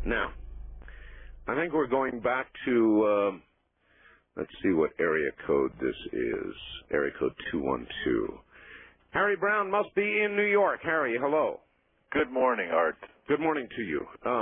Now, I think we're going back to, let's see what area code this is. Area code 212. Harry Brown must be in New York. Harry, hello. Good morning, Art. Good morning to you.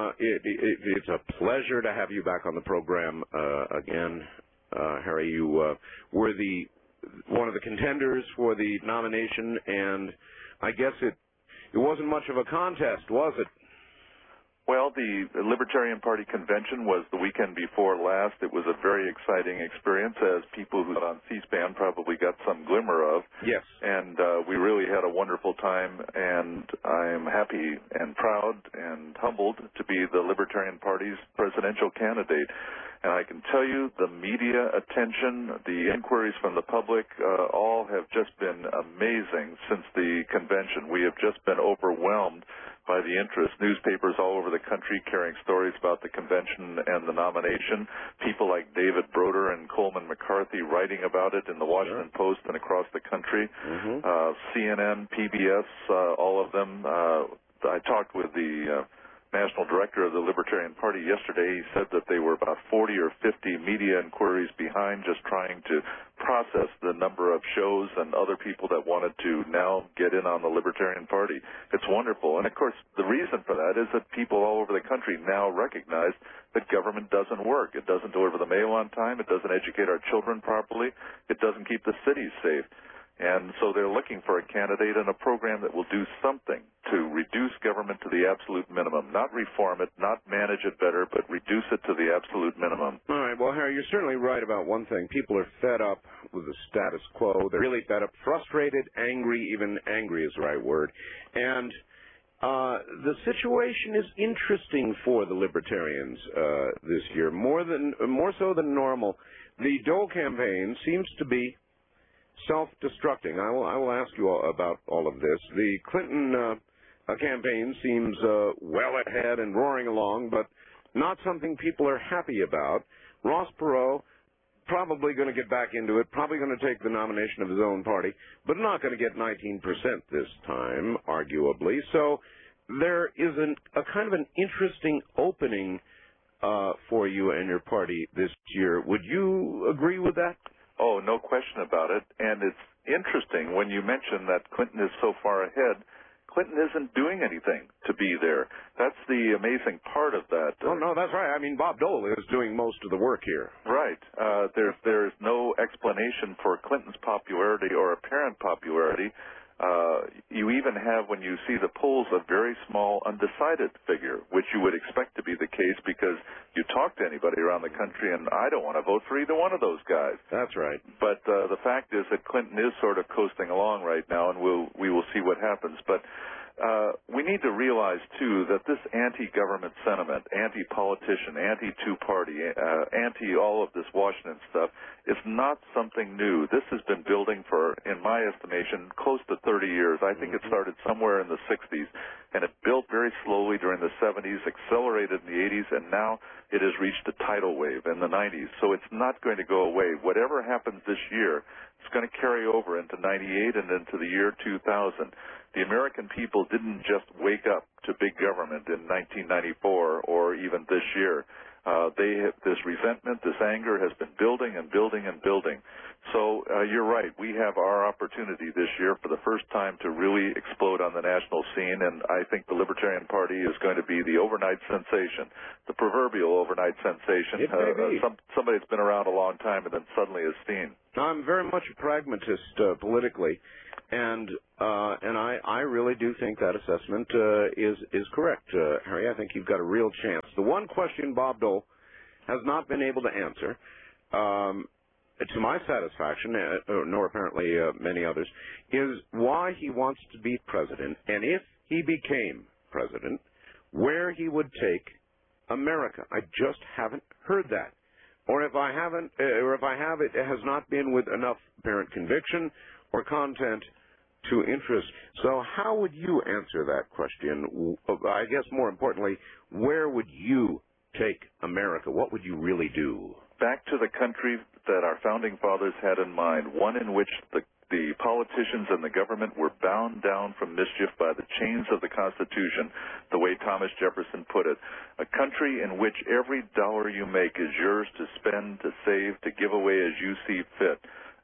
It's a pleasure to have you back on the program again. Harry, you were one of the contenders for the nomination, and I guess it wasn't much of a contest, was it? Well, the Libertarian Party convention was the weekend before last. It was a very exciting experience, as people who on C-SPAN probably got some glimmer of. Yes. And we really had a wonderful time, and I'm happy and proud and humbled to be the Libertarian Party's presidential candidate. And I can tell you the media attention, the inquiries from the public, all have just been amazing since the convention. We have just been overwhelmed by the interest. Newspapers all over the country carrying stories about the convention and the nomination. People like David Broder and Coleman McCarthy writing about it in the Washington Post and across the country. CNN, PBS, all of them. I talked with the National Director of the Libertarian Party yesterday. He said that they were about 40 or 50 media inquiries behind, just trying to process the number of shows and other people that wanted to now get in on the Libertarian Party. It's wonderful. And, of course, the reason for that is that people all over the country now recognize that government doesn't work. It doesn't deliver the mail on time. It doesn't educate our children properly. It doesn't keep the cities safe. And so they're looking for a candidate and a program that will do something to reduce government to the absolute minimum, not reform it, not manage it better, but reduce it to the absolute minimum. All right. Well, Harry, you're certainly right about one thing. People are fed up with the status quo. They're really fed up, frustrated, angry, even angry is the right word. And the situation is interesting for the Libertarians this year, more so than normal. The Dole campaign seems to be self-destructing. I will ask you all about all of this. The Clinton campaign seems well ahead and roaring along, but not something people are happy about. Ross Perot probably going to get back into it, probably going to take the nomination of his own party, but not going to get 19% this time, arguably. So there is a kind of an interesting opening for you and your party this year. Would you agree with that? Oh, no question about it. And it's interesting when you mention that Clinton is so far ahead. Clinton isn't doing anything to be there. That's the amazing part of that. Oh, no, that's right. I mean, Bob Dole is doing most of the work here. Right. There's no explanation for Clinton's popularity or apparent popularity. You even have, when you see the polls, a very small undecided figure, which you would expect to be the case because you talk to anybody around the country, and I don't want to vote for either one of those guys. That's right. But the fact is that Clinton is sort of coasting along right now, and we will see what happens. But we need to realize, too, that this anti-government sentiment, anti-politician, anti-two-party, anti-all of this Washington stuff is not something new. This has been building for, in my estimation, close to 30 years. I think it started somewhere in the 60s, and it built very slowly during the 70s, accelerated in the 80s, and now it has reached a tidal wave in the 90s. So it's not going to go away. Whatever happens this year, it's going to carry over into 98 and into the year 2000. The American people didn't just wake up to big government in 1994 or even this year. This resentment, this anger has been building and building and building. So you're right. We have our opportunity this year for the first time to really explode on the national scene, and I think the Libertarian Party is going to be the overnight sensation, the proverbial overnight sensation. It may be. Somebody that's been around a long time and then suddenly is seen. I'm very much a pragmatist politically, and I really do think that assessment is correct, Harry. I think you've got a real chance. The one question Bob Dole has not been able to answer, to my satisfaction, nor apparently many others, is why he wants to be president, and if he became president, where he would take America. I just haven't heard that. Or if I haven't, or if I have, it has not been with enough apparent conviction or content to interest. So how would you answer that question? I guess more importantly, where would you take America? What would you really do? Back to the country that our founding fathers had in mind, one in which the the politicians and the government were bound down from mischief by the chains of the Constitution, the way Thomas Jefferson put it. A country in which every dollar you make is yours to spend, to save, to give away as you see fit.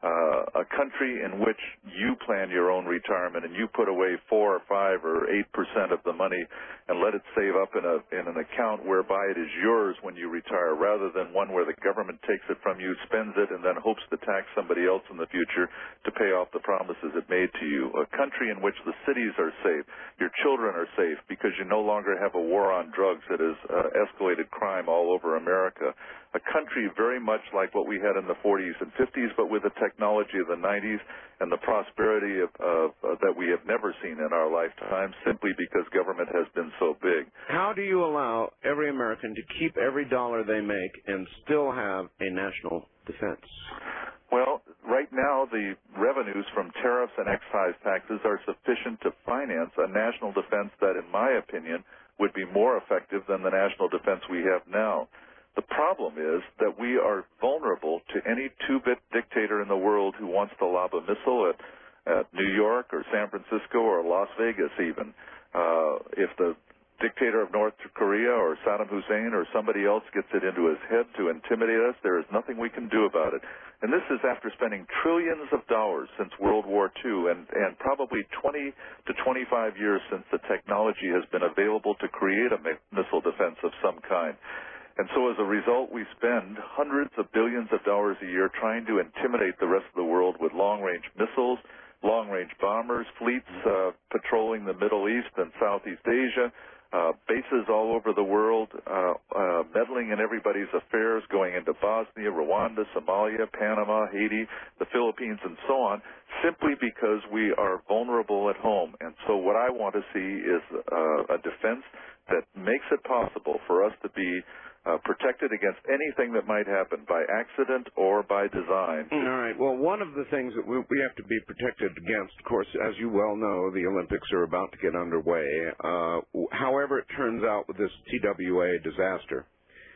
A country in which you plan your own retirement and you put away 4 or 5 or 8% of the money and let it save up in an account whereby it is yours when you retire, rather than one where the government takes it from you, spends it, and then hopes to tax somebody else in the future to pay off the promises it made to you. A country in which the cities are safe, your children are safe because you no longer have a war on drugs that has escalated crime all over America. A country very much like what we had in the 40s and 50s, but with the technology of the 90s and the prosperity that we have never seen in our lifetime, simply because government has been so big. How do you allow every American to keep every dollar they make and still have a national defense? Well, right now the revenues from tariffs and excise taxes are sufficient to finance a national defense that, in my opinion, would be more effective than the national defense we have now. The problem is that we are vulnerable to any two-bit dictator in the world who wants to lob a missile at New York or San Francisco or Las Vegas even. If the dictator of North Korea or Saddam Hussein or somebody else gets it into his head to intimidate us, there is nothing we can do about it. And this is after spending trillions of dollars since World War II and probably 20 to 25 years since the technology has been available to create a missile defense of some kind. And so as a result, we spend hundreds of billions of dollars a year trying to intimidate the rest of the world with long-range missiles, long-range bombers, fleets patrolling the Middle East and Southeast Asia, bases all over the world, meddling in everybody's affairs, going into Bosnia, Rwanda, Somalia, Panama, Haiti, the Philippines, and so on, simply because we are vulnerable at home. And so what I want to see is a defense that makes it possible for us to be protected against anything that might happen by accident or by design. All right. Well, one of the things that we have to be protected against, of course, as you well know, the Olympics are about to get underway. However it turns out with this TWA disaster,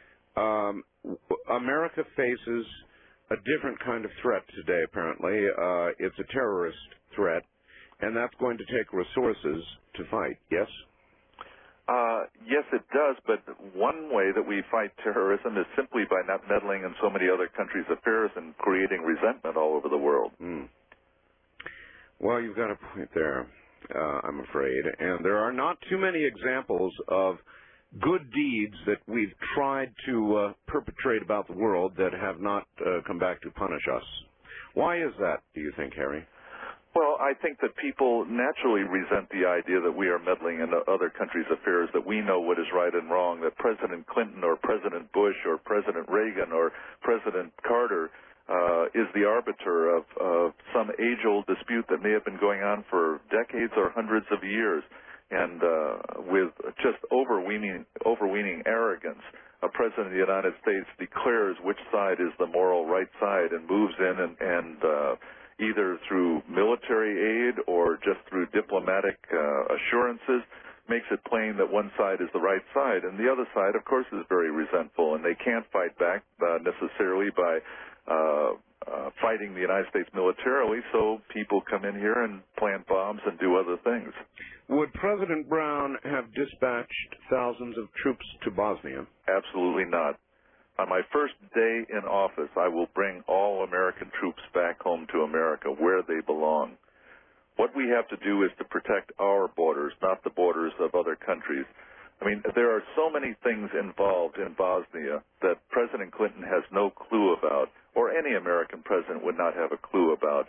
America faces a different kind of threat today, apparently. It's a terrorist threat, and that's going to take resources to fight, yes? Yes, it does, but one way that we fight terrorism is simply by not meddling in so many other countries' affairs and creating resentment all over the world. Well, you've got a point there, I'm afraid, and there are not too many examples of good deeds that we've tried to perpetrate about the world that have not come back to punish us. Why is that, do you think, Harry? Well, I think that people naturally resent the idea that we are meddling in other countries' affairs, that we know what is right and wrong, that President Clinton or President Bush or President Reagan or President Carter is the arbiter of some age-old dispute that may have been going on for decades or hundreds of years. And with just overweening arrogance, a president of the United States declares which side is the moral right side and moves in and either through military aid or just through diplomatic assurances, makes it plain that one side is the right side. And the other side, of course, is very resentful, and they can't fight back necessarily by fighting the United States militarily, so people come in here and plant bombs and do other things. Would President Brown have dispatched thousands of troops to Bosnia? Absolutely not. On my first day in office, I will bring all American troops back home to America, where they belong. What we have to do is to protect our borders, not the borders of other countries. I mean, there are so many things involved in Bosnia that President Clinton has no clue about, or any American president would not have a clue about.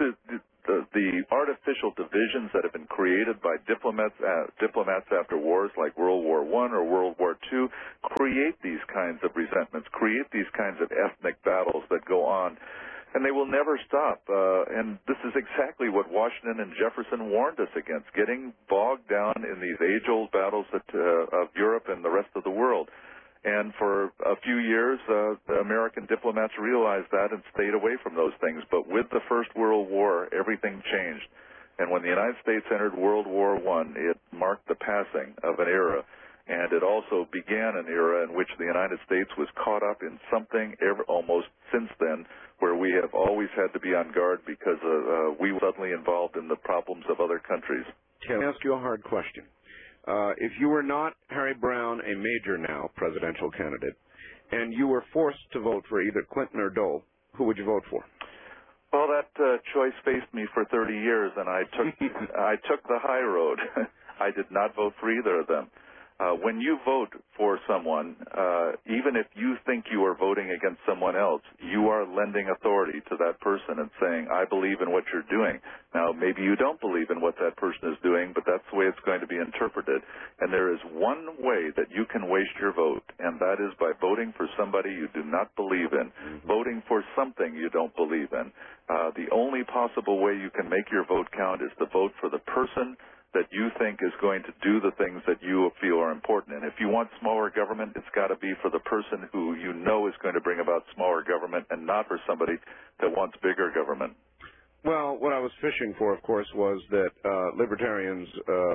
The artificial divisions that have been created by diplomats after wars like World War I or World War II create these kinds of resentments, create these kinds of ethnic battles that go on, and they will never stop. And this is exactly what Washington and Jefferson warned us against, getting bogged down in these age-old battles of Europe and the rest of the world. And for a few years, the American diplomats realized that and stayed away from those things. But with the First World War, everything changed. And when the United States entered World War I, it marked the passing of an era. And it also began an era in which the United States was caught up in something almost since then, where we have always had to be on guard because we were suddenly involved in the problems of other countries. Can I ask you a hard question? If you were not Harry Browne, a major now presidential candidate, and you were forced to vote for either Clinton or Dole, who would you vote for? Well, that choice faced me for 30 years, and I took the high road. I did not vote for either of them. When you vote for someone, even if you think you are voting against someone else, you are lending authority to that person and saying, I believe in what you're doing. Now, maybe you don't believe in what that person is doing, but that's the way it's going to be interpreted. And there is one way that you can waste your vote, and that is by voting for somebody you do not believe in, voting for something you don't believe in. The only possible way you can make your vote count is to vote for the person that you think is going to do the things that you feel are important. And if you want smaller government, it's got to be for the person who you know is going to bring about smaller government and not for somebody that wants bigger government. Well, what I was fishing for, of course, was that libertarians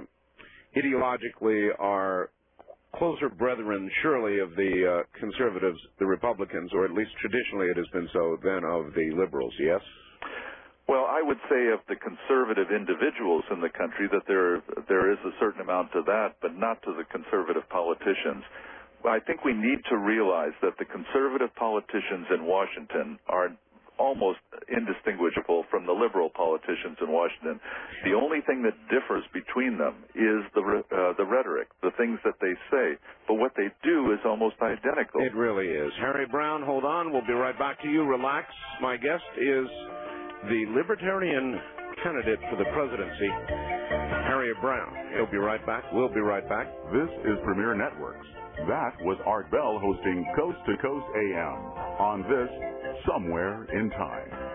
ideologically are closer brethren, surely, of the conservatives, the Republicans, or at least traditionally it has been so, than of the liberals, yes? Well, I would say of the conservative individuals in the country that there is a certain amount to that, but not to the conservative politicians. I think we need to realize that the conservative politicians in Washington are almost indistinguishable from the liberal politicians in Washington. The only thing that differs between them is the rhetoric, the things that they say. But what they do is almost identical. It really is. Harry Browne, hold on. We'll be right back to you. Relax. My guest is the Libertarian candidate for the presidency, Harry Browne. He'll be right back. We'll be right back. This is Premier Networks. That was Art Bell hosting Coast to Coast AM on this Somewhere in Time.